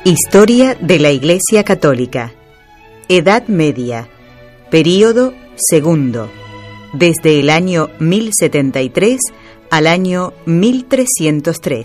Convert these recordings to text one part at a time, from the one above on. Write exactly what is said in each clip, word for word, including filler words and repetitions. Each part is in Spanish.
Historia de la Iglesia Católica. Edad Media. Período segundo. Desde el año mil setenta y tres al año mil trescientos tres.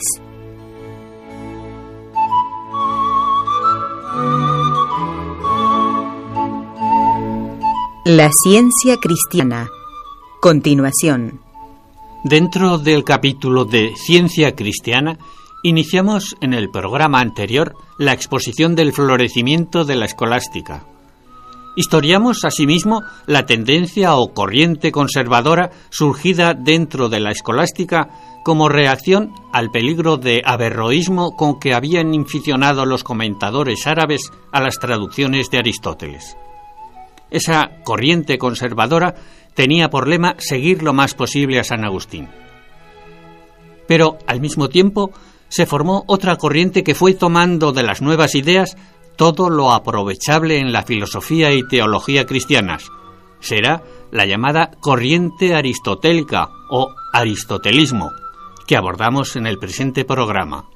La ciencia cristiana. Continuación. Dentro del capítulo de Ciencia Cristiana, iniciamos en el programa anterior la exposición del florecimiento de la escolástica. Historiamos asimismo la tendencia o corriente conservadora surgida dentro de la escolástica como reacción al peligro de averroísmo con que habían inficionado los comentadores árabes a las traducciones de Aristóteles. Esa corriente conservadora tenía por lema seguir lo más posible a San Agustín. Pero, al mismo tiempo, se formó otra corriente que fue tomando de las nuevas ideas todo lo aprovechable en la filosofía y teología cristianas. Será la llamada corriente aristotélica o aristotelismo, que abordamos en el presente programa.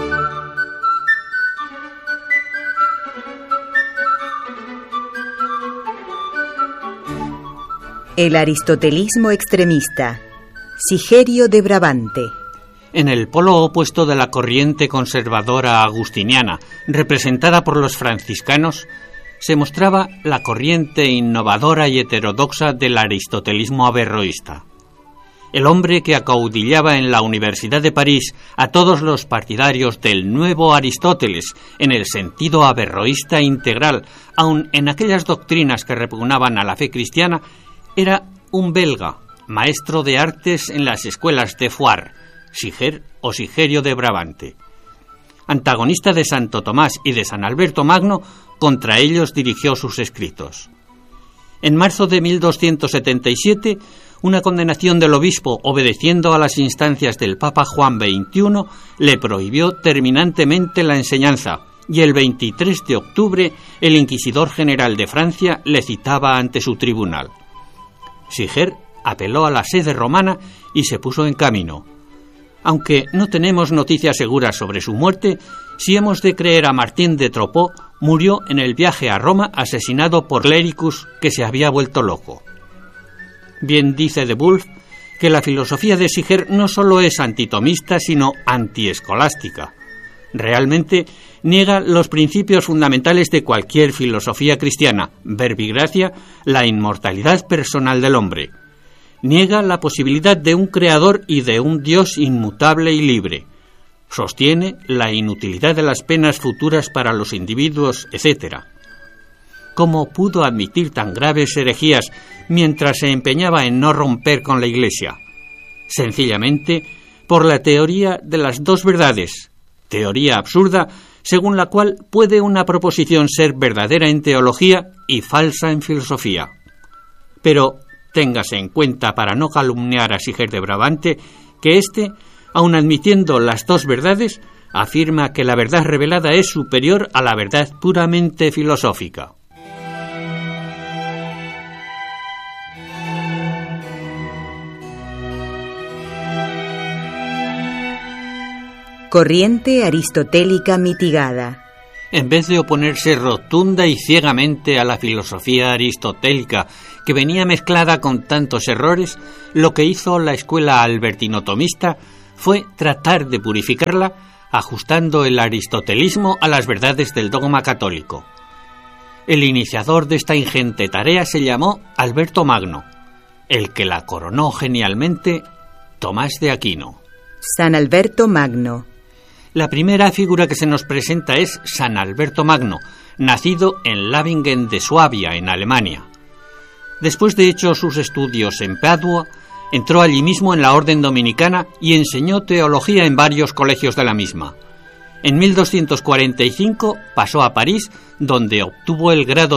El aristotelismo extremista. Sigerio de Brabante. En el polo opuesto de la corriente conservadora agustiniana, representada por los franciscanos, se mostraba la corriente innovadora y heterodoxa del aristotelismo averroísta. El hombre que acaudillaba en la Universidad de París a todos los partidarios del nuevo Aristóteles en el sentido averroísta integral, aun en aquellas doctrinas que repugnaban a la fe cristiana, era un belga, maestro de artes en las escuelas de Foire, Siger o Sigerio de Brabante. Antagonista de Santo Tomás y de San Alberto Magno, contra ellos dirigió sus escritos. En marzo de mil doscientos setenta y siete, una condenación del obispo, obedeciendo a las instancias del Papa Juan veintiuno, le prohibió terminantemente la enseñanza, y el veintitrés de octubre el inquisidor general de Francia le citaba ante su tribunal. Siger apeló a la sede romana y se puso en camino. Aunque no tenemos noticias seguras sobre su muerte, si hemos de creer a Martín de Tropó, murió en el viaje a Roma asesinado por Léricus, que se había vuelto loco. Bien dice de Wulf que la filosofía de Siger no solo es antitomista, sino antiescolástica. Realmente niega los principios fundamentales de cualquier filosofía cristiana, verbigracia, la inmortalidad personal del hombre. Niega la posibilidad de un creador y de un Dios inmutable y libre. Sostiene la inutilidad de las penas futuras para los individuos, etcétera. ¿Cómo pudo admitir tan graves herejías mientras se empeñaba en no romper con la Iglesia? Sencillamente por la teoría de las dos verdades. Teoría absurda, según la cual puede una proposición ser verdadera en teología y falsa en filosofía. Pero téngase en cuenta, para no calumniar a Siger de Brabante, que éste, aun admitiendo las dos verdades, afirma que la verdad revelada es superior a la verdad puramente filosófica. Corriente aristotélica mitigada. En vez de oponerse rotunda y ciegamente a la filosofía aristotélica, que venía mezclada con tantos errores, lo que hizo la escuela albertino-tomista fue tratar de purificarla, ajustando el aristotelismo a las verdades del dogma católico. El iniciador de esta ingente tarea se llamó Alberto Magno, el que la coronó genialmente, Tomás de Aquino. San Alberto Magno. La primera figura que se nos presenta es San Alberto Magno, nacido en Labingen de Suabia, en Alemania. Después de hecho sus estudios en Padua, entró allí mismo en la orden dominicana y enseñó teología en varios colegios de la misma. En mil doscientos cuarenta y cinco pasó a París, donde obtuvo el grado